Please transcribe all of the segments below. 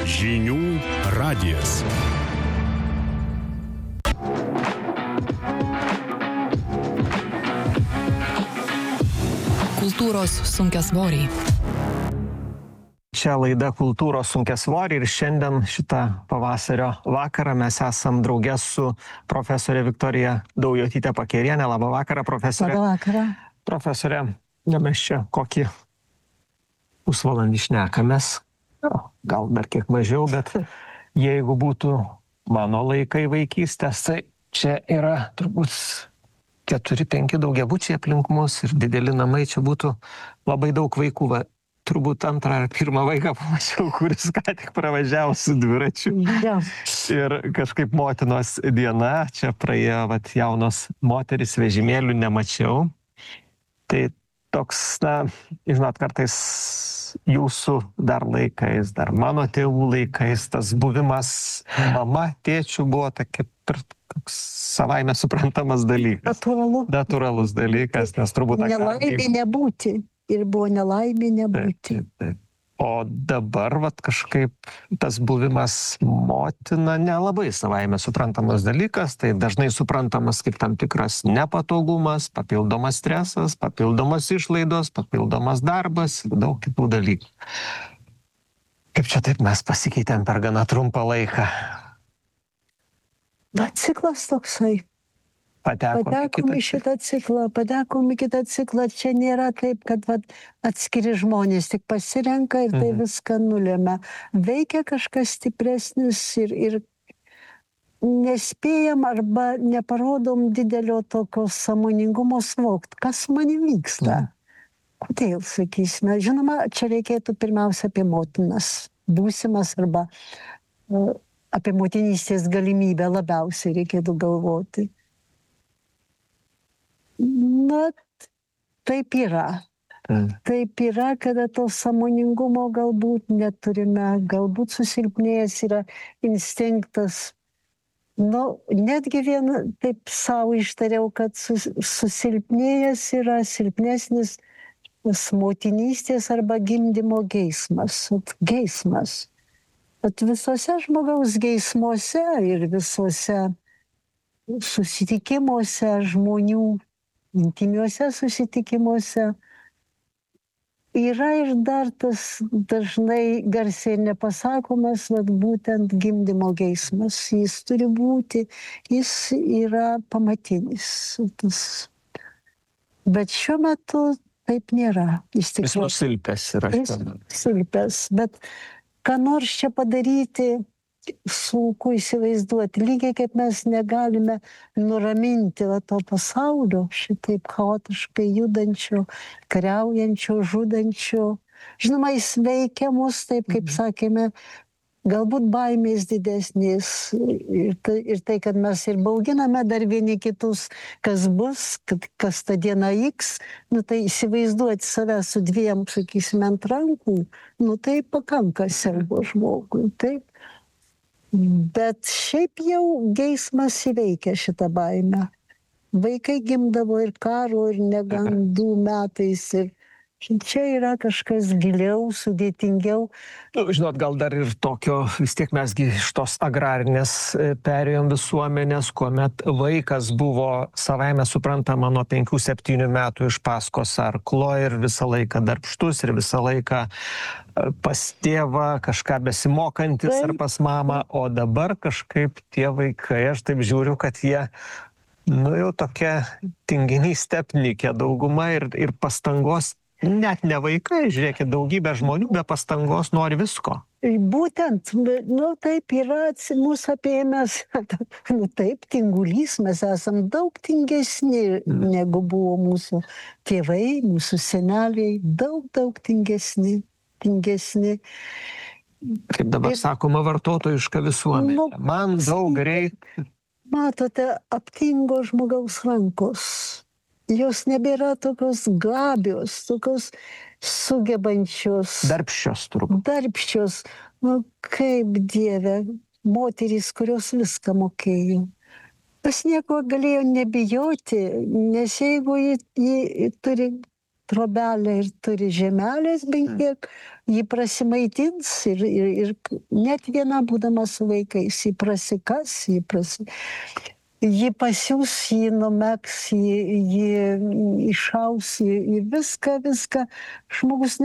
Žinių radijas. Kultūros sunkiasvoriai. Čia laida Kultūros sunkiasvoriai ir šiandien šitą pavasario vakarą mes esam drauge su profesorė Viktorija Daujotytė Pakerienė. Labą vakarą, profesorė. Labą vakarą. Profesorė, mes čia kokį pusvalandį šnekamės, gal dar kiek mažiau, bet jeigu būtų mano laikai vaikystės, tai čia yra turbūt 4-5 daugiabučiai aplink mus ir dideli namai, čia būtų labai daug vaikų. Va, turbūt antrą ar pirmą vaiką pamačiau, kuris ką tik pravažiavo su dviračiu. Ja. Ir kažkaip motinos diena, čia praėjo vat, jaunos moteris, vežimėlių nemačiau. Tai toks, žinot, kartais jūsų dar laikais, dar mano tėvų laikais, tas buvimas mama, tėčių buvo tokia savaime suprantamas dalykas. Natūralus dalykas, nes turbūt... Nelaimė nebūti. Ir buvo nelaimė nebūti. Taip. O dabar vat, kažkaip tas buvimas motina nelabai savaime suprantamas dalykas, tai dažnai suprantamas kaip tam tikras nepatogumas, papildomas stresas, papildomas išlaidos, papildomas darbas ir daug kitų dalykų. Kaip čia taip mes pasikeitėm per gana trumpą laiką? Ciklas toksai. Patekom į šitą ciklą, Čia nėra taip, kad atskiri žmonės tik pasirenka ir tai viską nulėmė. Veikia kažkas stipresnis ir nespėjam arba neparodom didelio tokio sąmoningumo suvokt, kas man vyksta. Kodėl, sakysime. Žinoma, čia reikėtų pirmiausia apie motinas, būsimas arba apie motinystės galimybę labiausiai reikėtų galvoti. Na, taip yra. Taip yra, kada to sąmoningumo galbūt neturime, galbūt susilpnėjęs yra instinktas. Netgi taip savo ištariau, kad susilpnėjęs yra silpnesnis motinystės arba gimdymo geismas. Geismas. Bet visose žmogaus geismuose ir visose susitikimuose žmonių, intimiuose susitikimuose yra ir dar tas dažnai garsiai nepasakomas, būtent gimdymo geismas. Jis turi būti, jis yra pamatinis. Bet šiuo metu taip nėra. Jis nusilpęs yra. Silpęs, bet ką nors čia padaryti, sunku įsivaizduoti. Lygiai kaip mes negalime nuraminti to pasaulio, šitaip chaotiškai judančio, kariaujančio, žudančio. Žinoma, jis veikia mus, taip kaip sakėme, galbūt baimės didesnės ir tai, kad mes ir bauginame dar vieni kitus, kas bus, kas tą dieną X, tai įsivaizduoti save su dviem, sakysime, ant rankų, tai pakanka siaubo žmogui, taip. Bet šiaip jau geismas įveikia šitą baimę. Vaikai gimdavo ir karo, ir negandų metais. Ir čia yra kažkas giliau, sudėtingiau. Žinot, gal dar ir tokio, vis tiek mesgi iš tos agrarinės perėjom visuomenės, kuomet vaikas buvo savaime suprantama nuo 5-7 metų iš paskos arklo ir visą laiką darbštus ir visą laiką pas tėvą, kažką besimokantis ar pas mamą, o dabar kažkaip tie vaikai, aš taip žiūriu, kad jie, jau tokia tinginiai stepnikė dauguma ir pastangos, net ne vaikai, žiūrėkit, daugybė žmonių be pastangos nori visko. Būtent, taip yra mūsų apėmęs, taip, tingulys, mes esam daug tingesni, negu buvo mūsų tėvai, mūsų seneliai, daug tingesni. Kaip dabar sakoma, vartotojiška visuomenė. Man daug reikia. Matote, aptingo žmogaus rankos. Jos nebėra tokios gabios, tokios sugebančios. Darbščios turbūt. Darbščios. Kaip Dieve, moterys, kurios viską mokėjo. Pas nieko galėjo nebijoti, nes jeigu ji turi trobelę ir turi žemelės, bent kiek jį prasimaitins ir net viena būdama su vaikais, jį prasikas, jį pasiūs, jį numeks, jį išaus, jį viską. Žmogus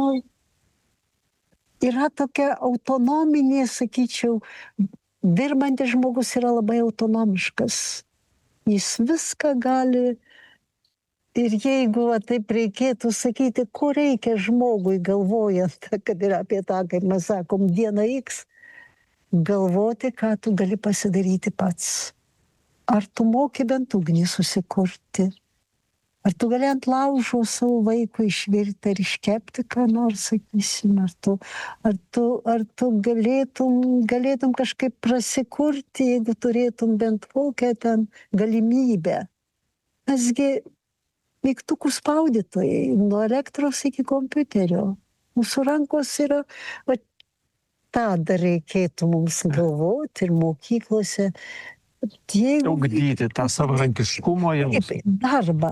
yra tokia autonominė, sakyčiau, dirbantis žmogus yra labai autonomiškas. Jis viską gali. Ir jeigu taip reikėtų sakyti, ko reikia žmogui galvojant, kad ir apie tą, kaip mes sakom, dieną X, galvoti, ką tu gali pasidaryti pats. Ar tu moki bent ugnį susikurti? Ar tu gali ant laužo savo vaikui išvirti ar iškepti, ką nors, sakysim, ar tu galėtum kažkaip prasikurti, jeigu turėtum bent kokią ten galimybę. Mesgi mygtukų spaudytojai, nuo elektros iki kompiuterio. Mūsų rankos yra, tą dar reikėtų mums galvoti ir mokyklose. Ugdyti tą savarankiškumo jiems. Darbą.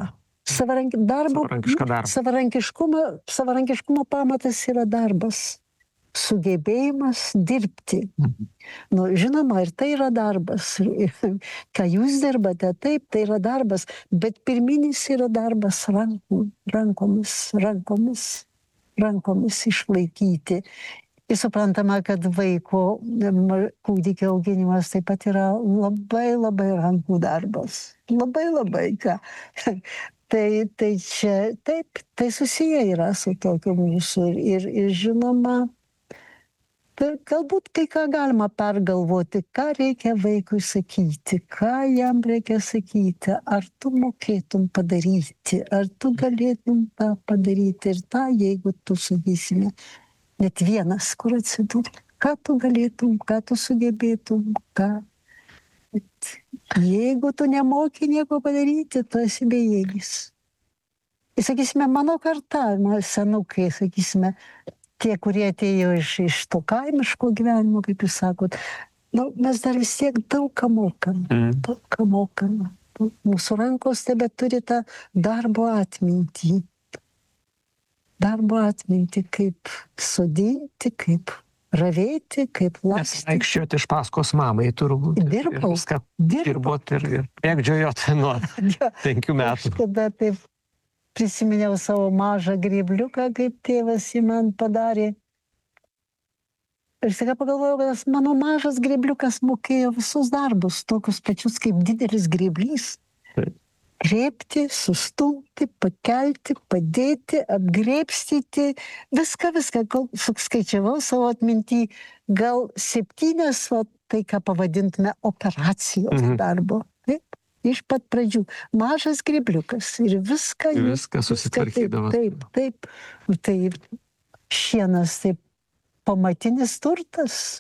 Savarankiškumo pamatas yra darbas. Sugebėjimas dirbti. Žinoma, ir tai yra darbas. Ką jūs dirbate, taip, tai yra darbas. Bet pirminis yra darbas rankomis išlaikyti. Ir suprantama, kad vaiko kūdikio auginimas taip pat yra labai rankų darbas. Labai ką. Tai čia, taip, tai susiję yra su tokiu mūsų. Ir žinoma, galbūt kai ką galima pergalvoti, ką reikia vaikui sakyti, ką jam reikia sakyti, ar tu mokėtum padaryti, ar tu galėtum tą padaryti ir tą, jeigu tu, sakysime, net vienas, kur atsidūrė, ką tu galėtum, ką tu sugebėtum, ką. Jeigu tu nemoki nieko padaryti, tu esi bejėgis. Ir, sakysime, mano karta, senukai, sakysime, tie, kurie atėjo iš to kaimiško gyvenimo, kaip jūs sakot, mes dar vis tiek daug ką mokame. Mūsų rankos tebeturi tą darbo atmintį. Kaip sodinti, kaip ravėti, kaip lakstyti. Vaikščioti iš paskos mamai turbūt. Dirbot ir mėgdžiojot nuo 5 metų. Kažkada taip prisiminiau savo mažą grėbliuką, kaip tėvas jį man padarė. Ir staiga pagalvojau, kad mano mažas grėbliukas mokėjo visus darbus, tokius pačius kaip didelis grėblys. Grėbti, sustumti, pakelti, padėti, apgrėbstyti, viską. Skaičiavau savo atmintį, gal 7, tai ką pavadintume operacijos darbo. Taip? Iš pat pradžių. Mažas grėbliukas ir viską susitvarkydavo. Taip. Tai šienas taip pamatinis turtas.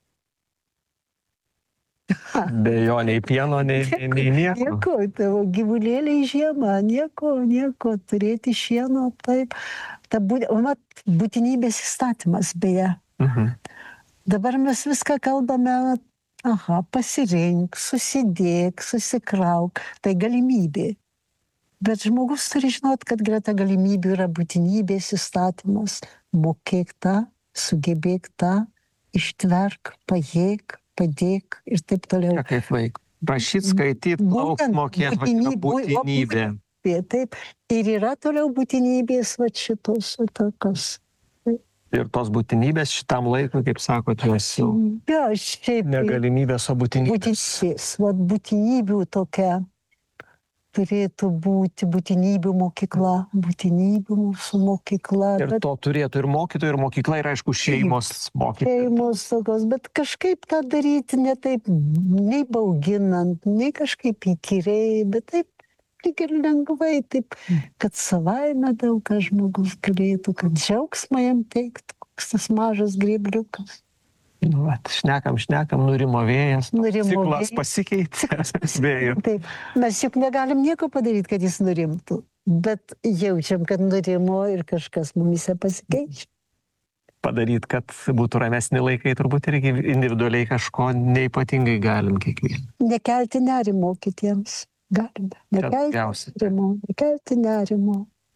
Be jo nei pieno, nei nieko. Nieko, tavo gyvulėliai žiemą, nieko, turėti šieno, taip. Būtinybės įstatymas, beje. Dabar mes viską kalbame, pasirink, susidėk, susikrauk, tai galimybė. Bet žmogus turi žinot, kad greta galimybių yra būtinybės įstatymas. Mokėk tą, sugebėk tą, ištverk, pajėk, padėk ir taip toliau. Kaip vaikų. Prašyt, skaityt, laukt, mokėt, būtinybė. Taip. Ir yra toliau būtinybės šitos tokios. Ir tos būtinybės šitam laikui, kaip sakot, jos jau negalimybės, o būtinybės. Būtinybių tokia turėtų būti būtinybių mokykla, būtinybių mūsų mokykla. Ir to turėtų ir mokytojai, ir mokykla, ir aišku, šeimos mokyti. Šeimos tokios, bet kažkaip tą daryti ne taip, nei bauginant, nei kažkaip įkyriai, bet taip, tik ir lengvai, taip, kad savaime daug ką žmogus galėtų, kad džiaugsmą jam teiktų, koks tas mažas grėbliukas. Šnekam, nurimo vėjas, ciklas pasikeitė, vėjų. Taip, mes juk negalim nieko padaryti, kad jis nurimtų, bet jaučiam, kad nurimo ir kažkas mumise pasikeičia. Padaryti, kad būtų ramesni laikai, turbūt irgi individualiai kažko neipatingai galim kiekvieną. Nekelti nerimo kitiems. Galime. Nekelti nerimo.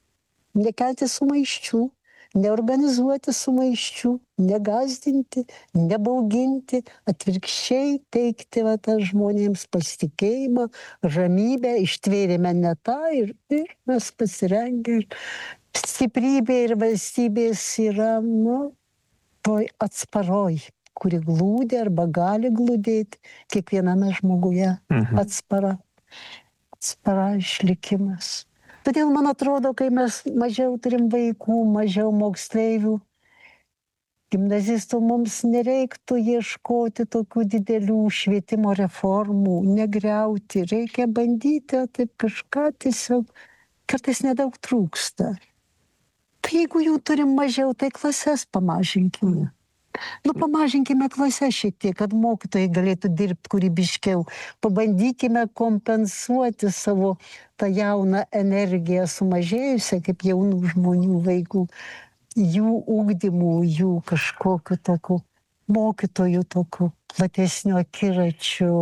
nekelti sumaiščių, neorganizuoti sumaiščių, negazdinti, nebauginti, atvirkščiai teikti žmonėms pasitikėjimą, ramybę, ištvėrėme ne tą ir mes pasirengę. Stiprybė ir valstybės yra, toj atsparoj, kuri glūdė arba gali glūdėti kiekviename žmoguje. Atspara išlikimas. Todėl man atrodo, kai mes mažiau turim vaikų, mažiau moksleivių, gimnazistų, mums nereiktų ieškoti tokių didelių švietimo reformų, negriauti, reikia bandyti, taip kažką tiesiog, kartais nedaug trūksta. Tai jeigu jų turim mažiau, tai klases pamažinkime. Pamažinkime klases šiek tiek, kad mokytojai galėtų dirbti kūrybiškiau. Pabandykime kompensuoti savo tą jauną energiją sumažėjusią, kaip jaunų žmonių vaikų, jų ugdymų, jų kažkokiu tokiu mokytojų tokiu platesniu akiračiu,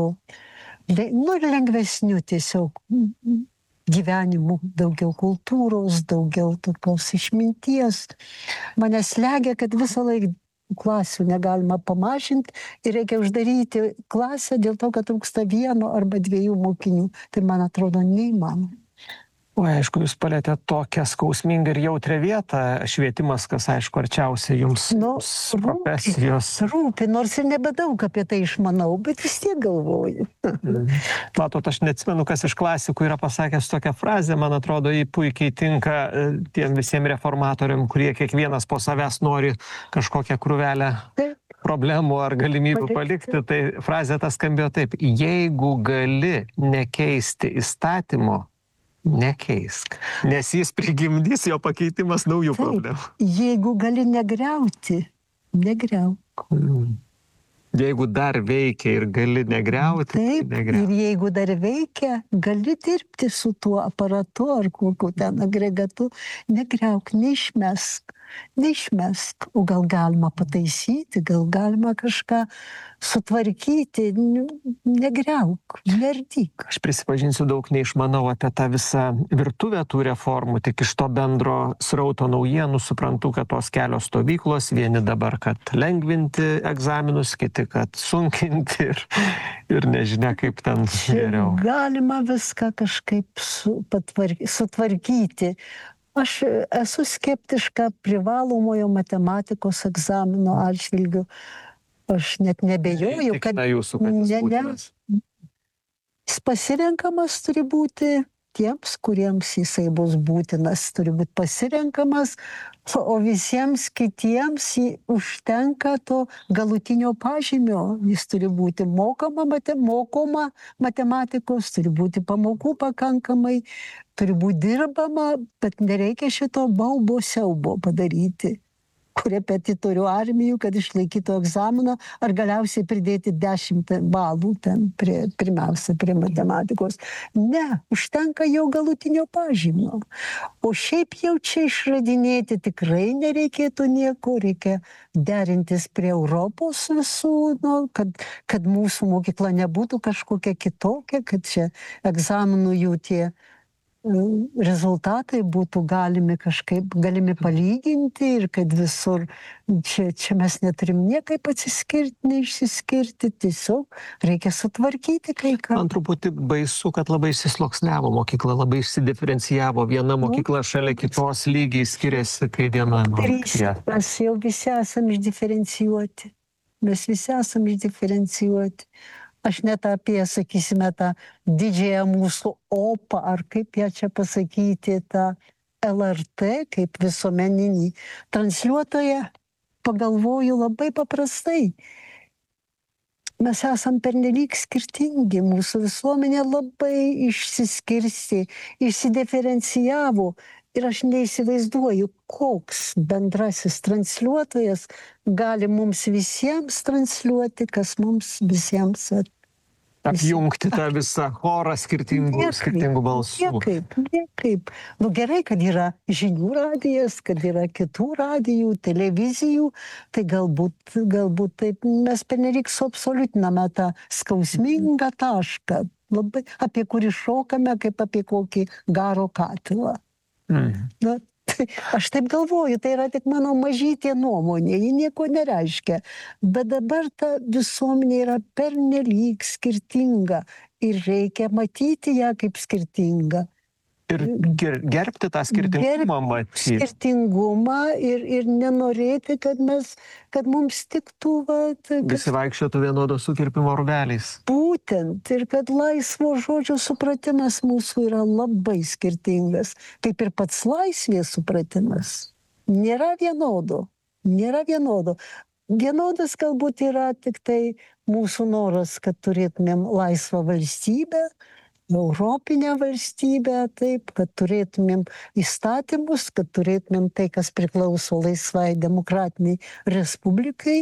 ir lengvesniu tiesiog gyvenimu, daugiau kultūros, daugiau tokios išminties. Mane slegia, kad visą laiką klasių negalima pamažinti ir reikia uždaryti klasę dėl to, kad trūksta 1 arba 2 mokinių. Tai man atrodo neįmanoma. O aišku, jūs palėtėte tokią skausmingą ir jautrią vietą. Švietimas, kas aišku, arčiausiai jums profesijos. Rūpi, nors ir nebedaug apie tai išmanau, bet vis tiek galvoju. Matot, aš neatsimenu, kas iš klasikų yra pasakęs tokią frazę, man atrodo, ji puikiai tinka tiem visiems reformatoriam, kurie kiekvienas po savęs nori kažkokią krūvelę problemų ar galimybių palikti. Tai frazė ta skambėjo taip: jeigu gali nekeisti įstatymo, nekeisk, nes jis prigimdys, jo pakeitimas naujų problemų. Jeigu gali negriauti, negriauk. Jeigu dar veikia ir gali negriauti, taip, ir jeigu dar veikia, gali dirbti su tuo aparatu ar kokiu ten agregatu, negriauk, neišmesk, o gal galima pataisyti, gal galima kažką sutvarkyti, negriauk, nerdyk. Aš prisipažinsiu, daug neišmanau apie tą visą virtuvę tų reformų, tik iš to bendro srauto naujienų suprantu, kad tos kelios stovyklos, vieni dabar, kad lengvinti egzaminus, kiti, kad sunkinti ir nežinia, kaip ten geriau. Galima viską kažkaip sutvarkyti. Aš esu skeptiška privalomojo matematikos egzamino atžvilgiu. Aš net nebejoju, kad jis pasirenkamas turi būti tiems, kuriems jisai bus būtinas, turi būti pasirenkamas, o visiems kitiems užtenka to galutinio pažymio. Jis turi būti mokoma matematikos, turi būti pamokų pakankamai, turi būti dirbama, bet nereikia šito baubo siaubo padaryti. Korepetitorių armijų, kad išlaikytų egzaminą, ar galiausiai pridėti 10 balų ten pirmiausia prie matematikos. Ne, užtenka jau galutinio pažymio. O šiaip jau čia išradinėti tikrai nereikėtų nieko, reikia derintis prie Europos visų, kad mūsų mokykla nebūtų kažkokia kitokia, kad čia egzaminų jų tie rezultatai būtų galimi palyginti ir kad visur čia mes neturim niekaip atsiskirti, neišsiskirti, tiesiog reikia sutvarkyti kai ką. Man truputį baisu, kad labai išsisluoksniavo mokykla, labai išsidiferencijavo, viena mokykla šalia kitos lygiai skiriasi, kai viena mokykla. Mes jau visi esame išdiferencijuoti. Aš net apie, sakysime, tą didžiąją mūsų opą, ar kaip ją čia pasakyti, tą LRT, kaip visuomeninį transliuotoją, pagalvoju labai paprastai. Mes esam pernelyg skirtingi, mūsų visuomenė labai išsiskirstė, išsidiferencijavo. Ir aš neįsivaizduoju, koks bendrasis transliuotojas gali mums visiems transliuoti, kas mums visiems apjungti tą visą chorą skirtingų balsų. Niekaip. Gerai, kad yra žinių radijas, kad yra kitų radijų, televizijų, tai galbūt taip mes pernelyg suabsoliutiname tą skausmingą tašką, apie kurį šokame kaip apie kokį garo katilą. Aš taip galvoju, tai yra tik mano mažytė nuomonė, ji nieko nereiškia. Bet dabar ta visuomenė yra pernelyg skirtinga ir reikia matyti ją kaip skirtingą. Ir gerbti tą skirtingumą matyti. Skirtingumą ir nenorėti, kad mums tiktų Visi vaikščiotų vienodo sukirpimo rūbeliais. Būtent, ir kad laisvo žodžio supratimas mūsų yra labai skirtingas, kaip ir pats laisvės supratimas. Nėra vienodo. Vienodas galbūt yra tik tai mūsų noras, kad turėtumėm laisvą valstybę, Europinę valstybę, taip, kad turėtumėm įstatymus, kad turėtumėm tai, kas priklauso laisvai demokratiniai respublikai.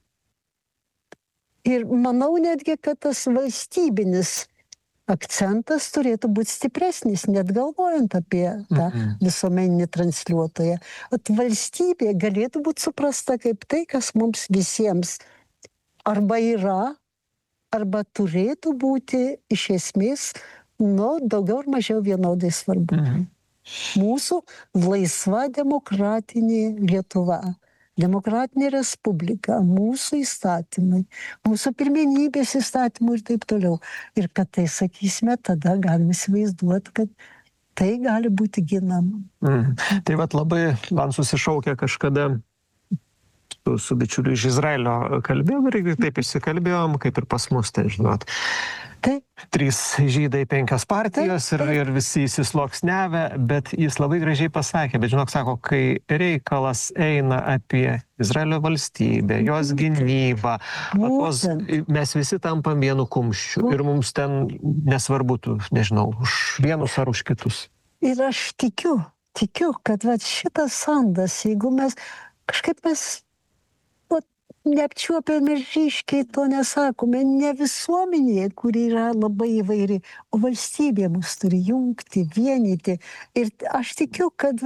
Ir manau netgi, kad tas valstybinis akcentas turėtų būti stipresnis, net galvojant apie tą visuomeninį transliuotoją. At valstybė galėtų būti suprasta kaip tai, kas mums visiems arba yra, arba turėtų būti iš esmės, daugiau ar mažiau vienodai svarbu. Mūsų laisva demokratinė Lietuva, demokratinė respublika, mūsų įstatymai, mūsų pirmenybės įstatymų ir taip toliau. Ir kad tai, sakysime, tada galime įsivaizduoti, kad tai gali būti ginama. Tai vat labai man susišaukia kažkada su bičiuliu iš Izraelio kalbėjom ir taip įsikalbėjom, kaip ir pas mus, tai žinot. Taip. 3 žydai, 5 partijos ir visi įsisloksnevę, bet jis labai gražiai pasakė, bet žinok, sako, kai reikalas eina apie Izraelio valstybę, jos gynybą, mes visi tampam vienu kumščiu ir mums ten nesvarbu, nežinau, už vienus ar už kitus. Ir aš tikiu, kad šitas sandas, jeigu mes kažkaip neapčiuopiame ir ryškiai to nesakome, ne visuomenėje, kuri yra labai įvairi, o valstybė mus turi jungti, vienyti. Ir aš tikiu, kad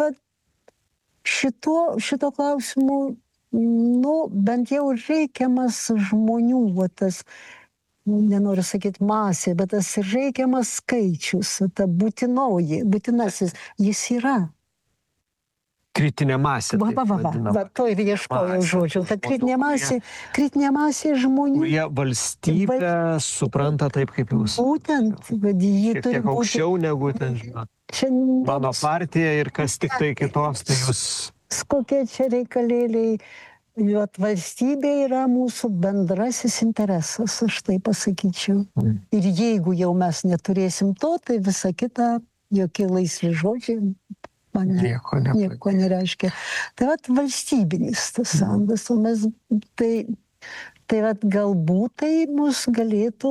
šito klausimu, bent jau reikiamas žmonių, tas, nenoriu sakyti masė, bet tas reikiamas skaičius, ta būtinasis, jis yra. Kritinė masė. To ir ieškojau žodžių. Ta kritinė masė žmonių. Kurie valstybę supranta taip, kaip jūs. Būtent, kad jį šiek tiek aukščiau negu ten, žinot. Mano partija ir kas tik tai kitos, tai jūs. Kokie čia reikalėliai. Valstybė yra mūsų bendrasis interesas, aš tai pasakyčiau. Ir jeigu jau mes neturėsim to, tai visa kita, jokie laisvi žodžiai. Man nieko nereiškia. Tai valstybinis tas sandas, o mes tai galbūt tai mus galėtų,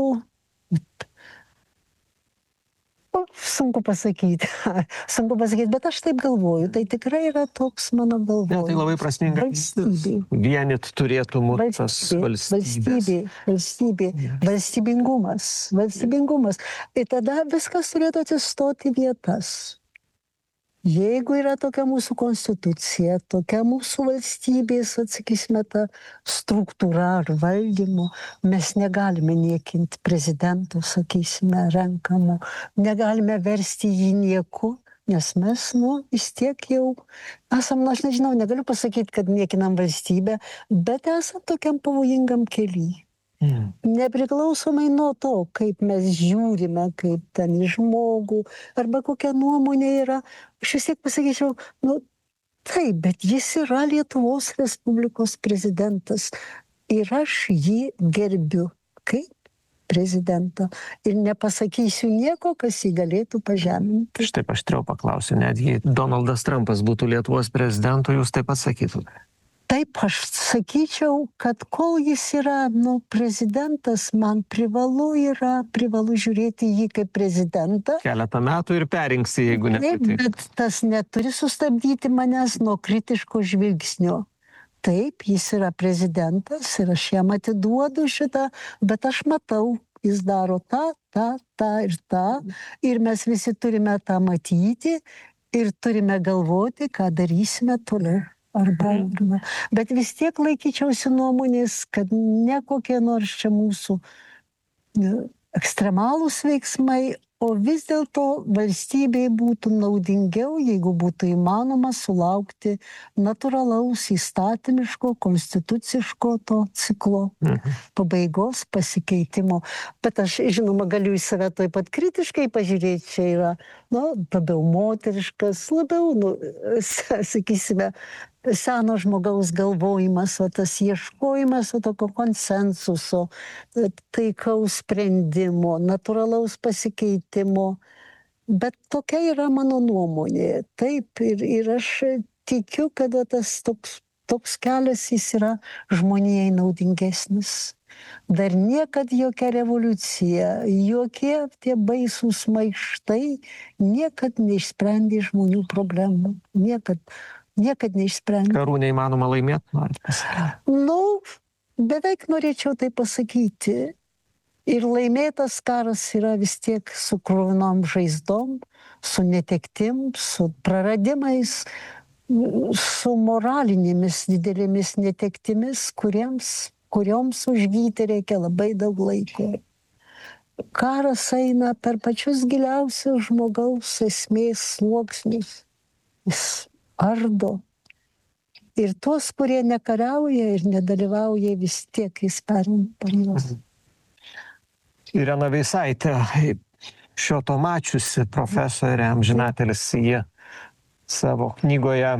sunku pasakyti, bet aš taip galvoju, tai tikrai yra toks mano galvojimas. Tai labai prasminga. Vienit turėtų mūsų valstybė, valstybingumas. Ir tada viskas turėtų atsistoti vietas. Jeigu yra tokia mūsų konstitucija, tokia mūsų valstybės, atsakysime, ta struktūra ar valdymo, mes negalime niekinti prezidento, sakysime, renkamo, negalime versti jį nieku, nes mes, vis tiek jau esam, aš nežinau, negaliu pasakyti, kad niekinam valstybę, bet esam tokiam pavojingam kely. Nepriklausomai nuo to, kaip mes žiūrime, kaip ten į žmogų, arba kokia nuomonė yra, aš vis tiek pasakyčiau, taip, bet jis yra Lietuvos Respublikos prezidentas ir aš jį gerbiu kaip prezidentą ir nepasakysiu nieko, kas jį galėtų pažeminti. Štai aštriau paklausiu, netgi Donaldas Trumpas būtų Lietuvos prezidentu, jūs taip atsakytumėte? Taip, aš sakyčiau, kad kol jis yra, prezidentas, man privalu žiūrėti jį kaip prezidentą. Keletą metų ir perrinksi, jeigu nepatiko. Bet tas neturi sustabdyti manęs nuo kritiško žvilgsnio. Taip, jis yra prezidentas ir aš jam atiduodu šitą, bet aš matau, jis daro tą ir tą. Ir mes visi turime tą matyti ir turime galvoti, ką darysime toliau. Bet vis tiek laikyčiausi nuomonės, kad ne kokie nors čia mūsų ekstremalūs veiksmai, O vis dėlto valstybei būtų naudingiau, jeigu būtų įmanoma sulaukti natūralaus įstatymiško, konstituciško to ciklo pabaigos, pasikeitimo. Bet aš, žinoma, galiu į save taip pat kritiškai pažiūrėti, čia yra, labiau moteriškas, labiau, sakysime, seno žmogaus galvojimas, o tas ieškojimas, o tokio konsensuso, taikaus sprendimo, natūralaus pasikeitimo. Bet tokia yra mano nuomonė. Taip, ir aš tikiu, kad tas toks kelias jis yra žmonijai naudingesnis. Dar niekad jokia revoliucija, jokie tie baisūs maištai niekad neišsprendė žmonių problemų. Niekad neišsprendė. Karų neįmanoma laimėti, norit pasakyti? Beveik norėčiau tai pasakyti. Ir laimėtas karas yra vis tiek su kruvinom žaizdom, su netektim, su praradimais, su moralinėmis didelėmis netektimis, kurioms užgyti reikia labai daug laiko. Karas eina per pačius giliausius žmogaus esmės sluoksnius. Jis ardo. Ir tuos, kurie nekariauja ir nedalyvauja, vis tiek jis perima per juos. Irena Veisaitė, šio to mačiusi profesorė, amžinatelis, jie savo knygoje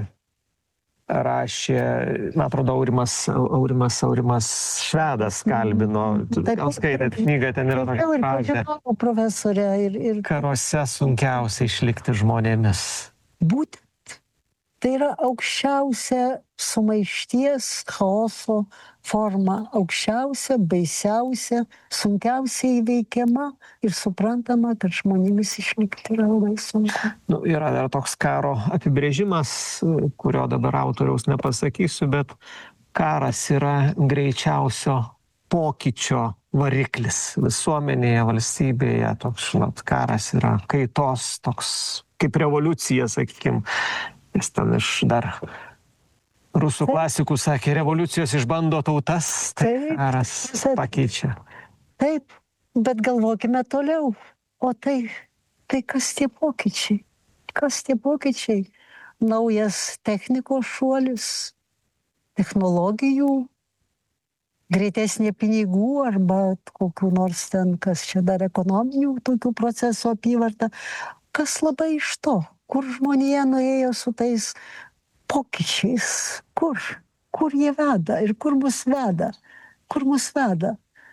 rašė, man atrodo, Aurimas Švedas kalbino. Gal skaitėt knygą, ten yra tokia frazė. Profesorė ir karuose sunkiausia išlikti žmonėmis. Būtent. Tai yra aukščiausia sumaišties, chaoso forma, aukščiausia, baisiausia, sunkiausia įveikiama ir suprantama, kad žmonėmis išlikti yra labai sunku. Yra dar toks karo apibrėžimas, kurio dabar autoriaus nepasakysiu, bet karas yra greičiausio pokyčio variklis visuomenėje, valstybėje. Toks, karas yra kaitos, toks kaip revoliucija, sakykim. Jis ten iš dar rusų klasikų sakė, revoliucijos išbando tautas, tai karas pakeičia. Taip, bet galvokime toliau. O tai kas tie pokyčiai? Kas tie pokyčiai? Naujas technikos šuolis, technologijų, greitesnė pinigų arba kokių nors ten, kas čia dar ekonominių tokių procesų apyvarta. Kas labai iš to? Kur žmonija nuėjo su tais pokyčiais? Kur jie veda ir kur mus veda? Kur mus veda?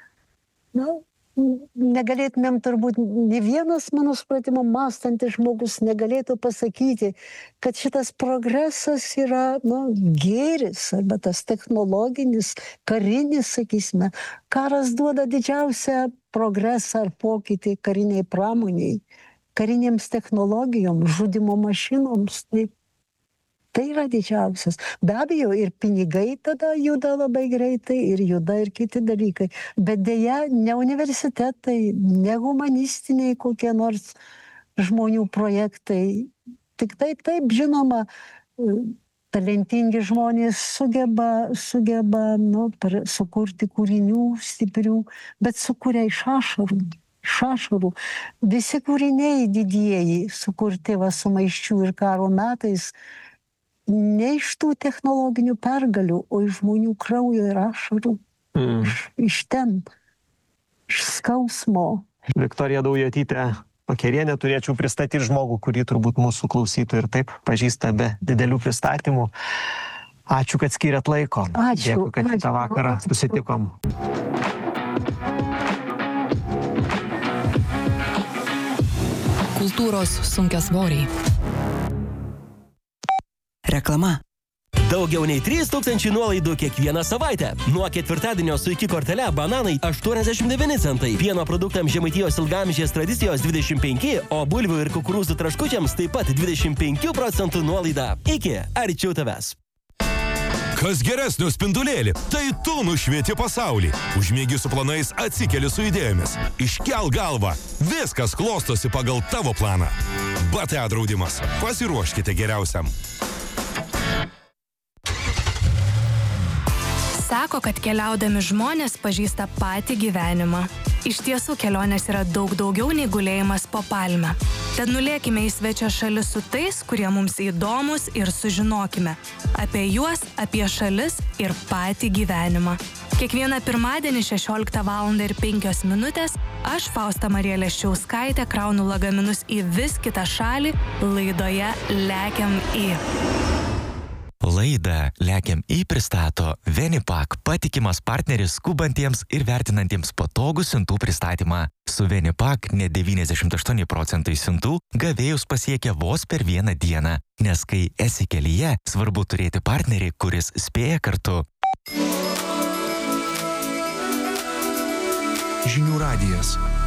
Negalėtumėm turbūt, ne vienas, mano supratimo, mąstantis žmogus negalėtų pasakyti, kad šitas progresas yra, gėris, arba tas technologinis, karinis, sakysime. Karas duoda didžiausią progresą ar pokytį kariniai pramoniai, karinėms technologijoms, žudimo mašinoms. Tai yra didžiausias. Be abejo, ir pinigai tada juda labai greitai, ir juda ir kiti dalykai. Bet dėja, ne universitetai, ne humanistiniai kokie nors žmonių projektai. Tik taip, žinoma, talentingi žmonės sugeba sukurti kūrinių stiprių, bet sukuria iš ašarų. Visi kūriniai didieji, sukurti sumaiščių ir karo metais, ne iš tų technologinių pergalių, o iš žmonių kraujo ir ašarų. Iš ten, iš skausmo. Viktorija Daujotytė Pakerienė, turėčiau pristatyti žmogų, kurį turbūt mūsų klausytojai ir taip pažįsta be didelių pristatymų. Ačiū, kad skyrėt laiko. Ačiū. Dėkui, kad šitą vakarą susitikom. Kultūros sunkiasvoriai. Reklama. Daugiau nei 3000 nuolaidų kiekvieną savaitę. Nuo ketvirtadienio su iki kortele bananai 89 centai, pieno produktams Žemaitijos ilgaamžės tradicijos 25, o bulvių ir kukurūzų traškučiams taip pat 25% nuolaida. Iki arčiau tavęs. Kas geresnio spindulėlį? Tai tu nušvieti pasaulį. Užmiegi su planais, atsikeli su idėjomis. Iškel galvą. Viskas klostosi pagal tavo planą. BTA draudimas. Pasiruoškite geriausiam. Sako, kad keliaudami žmonės pažįsta patį gyvenimą. Iš tiesų, kelionės yra daug daugiau nei gulėjimas po palme. Tad nulėkime į svečią šalis su tais, kurie mums įdomus ir sužinokime apie juos, apie šalis ir patį gyvenimą. Kiekvieną pirmadienį 16:05 aš, Fausta Marija Leščiauskaitė, kraunu lagaminus į vis kitą šalį laidoje Lekiam į. Laidą Lekiam į pristato Venipak, patikimas partneris skubantiems ir vertinantiems patogų siuntų pristatymą. Su Venipak net 98% siuntų gavėjus pasiekia vos per vieną dieną, nes kai esi kelyje, svarbu turėti partnerį, kuris spėja kartu. Žinių radijas.